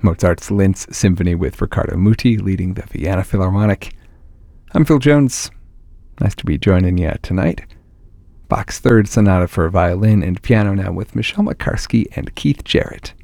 Mozart's Linz Symphony with Riccardo Muti leading the Vienna Philharmonic. I'm Phil Jones. Nice to be joining you tonight. Bach's Third Sonata for Violin and Piano now with Michel Makarski and Keith Jarrett.